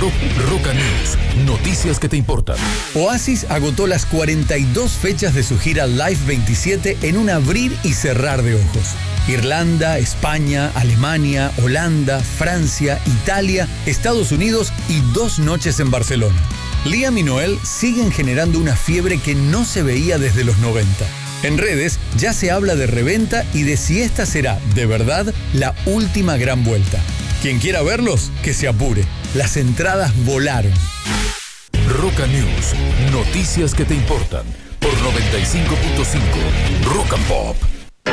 Roca News, noticias que te importan. Oasis agotó las 42 fechas de su gira Live 27 en un abrir y cerrar de ojos. Irlanda, España, Alemania, Holanda, Francia, Italia, Estados Unidos y 2 noches en Barcelona. Liam y Noel siguen generando una fiebre que no se veía desde los 90. En redes ya se habla de reventa y de si esta será, de verdad, la última gran vuelta. Quien quiera verlos, que se apure. Las entradas volaron. Roca News, noticias que te importan. Por 95.5 Rock and Pop.